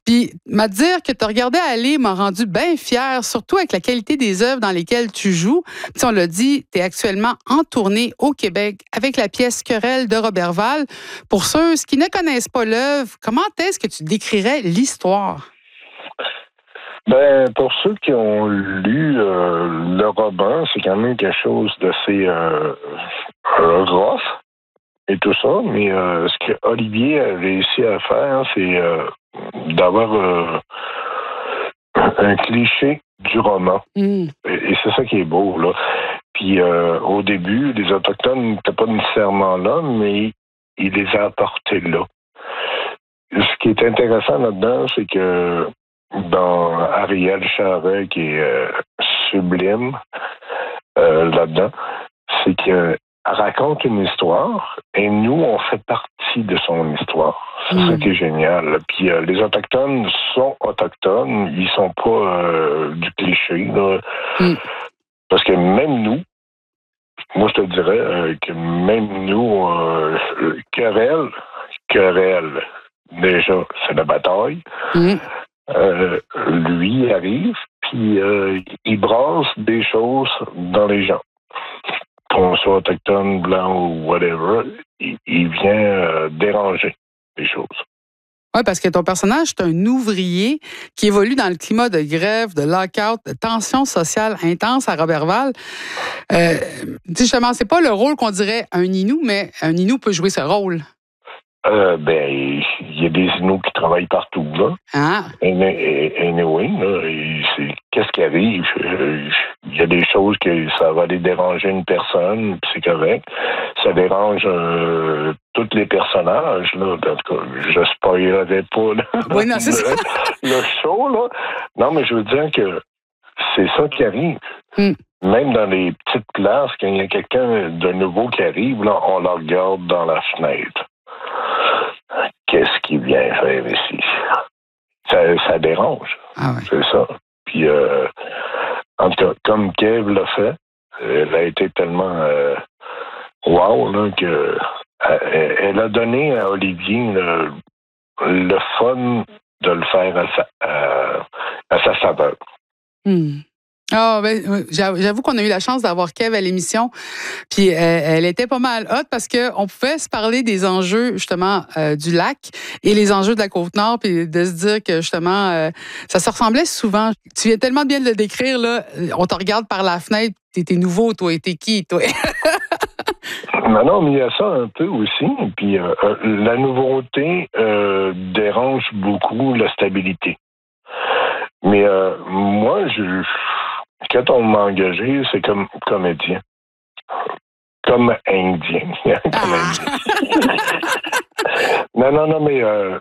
Puis, m'a dire que tu regardé aller m'a rendu bien fière, surtout avec la qualité des œuvres dans lesquelles tu joues. Puis, on l'a dit, tu es actuellement en tournée au Québec avec la pièce Querelle de Roberval. Pour ceux qui ne connaissent pas l'œuvre, comment est-ce que tu décrirais l'histoire? Ben, pour ceux qui ont lu le roman, c'est quand même quelque chose d'assez rough et tout ça, mais ce que Olivier a réussi à faire, c'est d'avoir un cliché du roman. Et c'est ça qui est beau, là. Puis au début, les Autochtones n'étaient pas nécessairement là, mais il les a apportés là. Ce qui est intéressant là-dedans, c'est que dans Ariel Charret, qui est sublime là-dedans, c'est qu'elle raconte une histoire et nous, on fait partie de son histoire. C'est ça qui est génial. Puis les Autochtones sont autochtones, ils sont pas du cliché. Là. Parce que même nous, moi je te dirais que même nous, querelle, déjà, c'est la bataille. Lui arrive, puis il brasse des choses dans les gens. Qu'on soit autochtone, blanc ou whatever, il vient déranger les choses. Oui, parce que ton personnage, c'est un ouvrier qui évolue dans le climat de grève, de lock-out, de tension sociale intense à Roberval. Justement, c'est pas le rôle qu'on dirait un Inou, mais un Inou peut jouer ce rôle. Ben, il y a des Inuits qui travaillent partout, là. Anyway, là, qu'est-ce qui arrive? Il y a des choses que ça va aller déranger une personne, puis c'est correct. Ça dérange tous les personnages, là. En tout cas, je spoilerai pas là, oui, non, c'est ça. Le show, là. Non, mais je veux dire que c'est ça qui arrive. Même dans les petites places, quand il y a quelqu'un de nouveau qui arrive, là, on le regarde dans la fenêtre. Qu'est-ce qu'il vient faire ici? Ça dérange. C'est ça. Puis, en tout cas, comme Kev l'a fait, elle a été tellement wow là, que elle a donné à Olivier le fun de le faire à sa saveur. Ah, ben, j'avoue qu'on a eu la chance d'avoir Kev à l'émission. Puis elle était pas mal hot parce qu'on pouvait se parler des enjeux, justement, du lac et les enjeux de la Côte-Nord, puis de se dire que, justement, ça se ressemblait souvent. Tu viens tellement bien de le décrire, là. On te regarde par la fenêtre. T'es nouveau, toi. T'es qui, toi? Non, mais il y a ça un peu aussi. Puis la nouveauté dérange beaucoup la stabilité. Mais moi, quand on m'a engagé, c'est comme comédien. Comme indien. Non, mais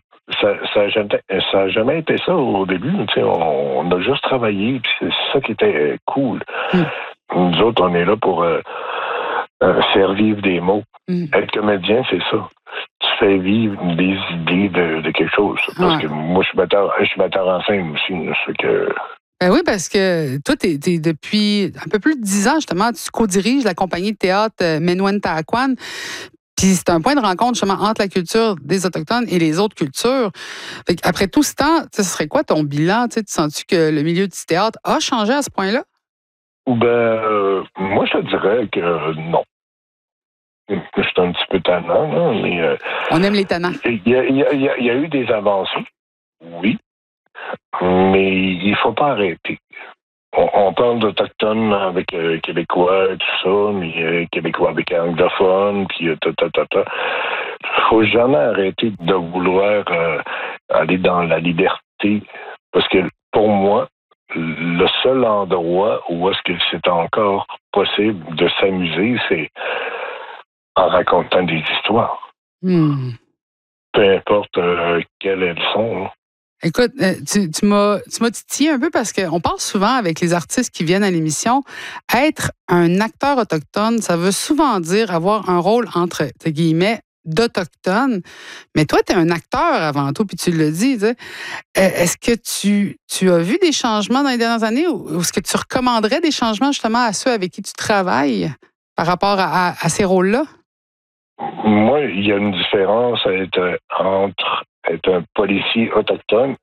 ça a jamais été ça au début. On a juste travaillé, puis c'est ça qui était cool. Nous autres, on est là pour faire vivre des mots. Être comédien, c'est ça. Tu fais vivre des idées de quelque chose. Parce que moi, je suis metteur en scène aussi. C'est que... Ben oui, parce que toi, t'es depuis un peu plus de 10 ans, justement, tu co-diriges la compagnie de théâtre Menwen-Taakwan. Puis c'est un point de rencontre, justement, entre la culture des Autochtones et les autres cultures. Fait après tout ce temps, ce serait quoi ton bilan? Tu sens-tu que le milieu du théâtre a changé à ce point-là? Ben, moi, je te dirais que non. Je suis un petit peu tannant, là, mais... on aime les tannants. Il y a eu des avancées, oui, mais il faut pas arrêter. On parle d'Autochtones avec Québécois et tout ça, mais Québécois avec anglophones, puis faut jamais arrêter de vouloir aller dans la liberté, parce que pour moi, le seul endroit où est-ce que c'est encore possible de s'amuser, c'est en racontant des histoires. Peu importe quelles elles sont. Écoute, tu m'as titillé un peu parce qu'on parle souvent avec les artistes qui viennent à l'émission. Être un acteur autochtone, ça veut souvent dire avoir un rôle entre guillemets d'autochtone. Mais toi, tu es un acteur avant tout, puis tu le dis. Est-ce que tu as vu des changements dans les dernières années ou est-ce que tu recommanderais des changements justement à ceux avec qui tu travailles par rapport à ces rôles-là? Moi, il y a une différence entre être un policier autochtone